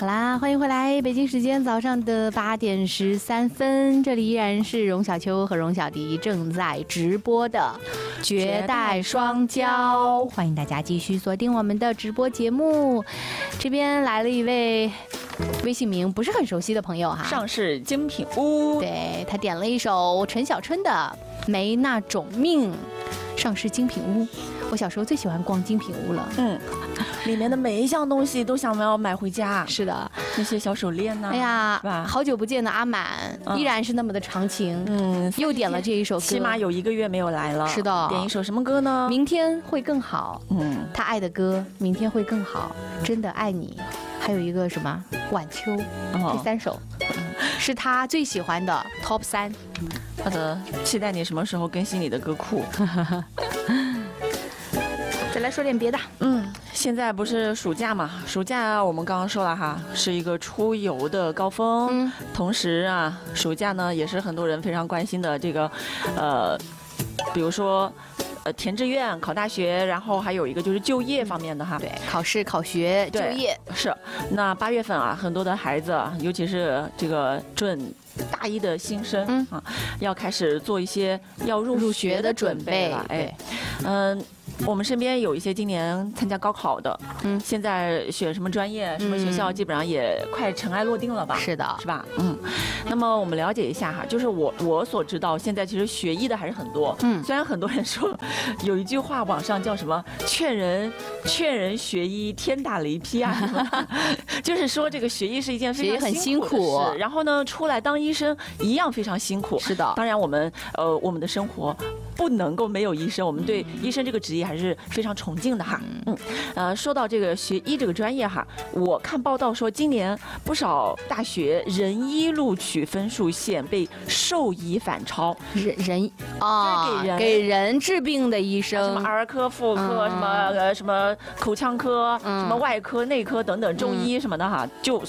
好啦，欢迎回来，北京时间早上的8点13分，这里依然是荣小秋和荣小迪正在直播的绝代双骄，欢迎大家继续锁定我们的直播节目。这边来了一位微信名不是很熟悉的朋友哈， 上市精品屋， 对，他点了一首陈小春的《没那种命》，上市精品屋。我小时候最喜欢逛精品屋了， 里面的每一项东西都想要买回家。 是的， 那些小手链呐， 哎呀，好久不见的阿满，依然是那么的长情，又点了这一首歌， 起码有1个月没有来了。 是的， 点一首什么歌呢？ 明天会更好。他爱的歌，明天会更好，真的爱你。还有一个什么晚秋，这3首是他最喜欢的 Top 3。 好的，期待你什么时候更新你的歌库。 再来说点别的。 现在不是暑假嘛？暑假我们刚刚说了哈，是一个出游的高峰。同时啊，暑假呢也是很多人非常关心的这个，比如说。填志愿、考大学，然后还有一个就是就业方面的哈。 对，考试、考学、就业是。那8月份啊，很多的孩子，尤其是这个准大一的新生要开始做一些要入学的准备了。我们身边有一些今年参加高考的，现在选什么专业、什么学校，基本上也快尘埃落定了吧？ 是的， 是吧？那么我们了解一下哈，就是我所知道，现在其实学医的还是很多。虽然很多人说有一句话，网上叫什么“劝人学医，天打雷劈”啊，就是说这个学医是一件非常辛苦的事。然后呢，出来当医生一样非常辛苦。 是的， 当然我们的生活不能够没有医生，我们对医生这个职业还是非常崇敬的哈。说到这个学医这个专业哈，我看报道说今年不少大学人医录取分数线被兽医反超。 给人治病的医生， 什么儿科、妇科，什么口腔科，什么外科、内科等等，中医什么的哈，就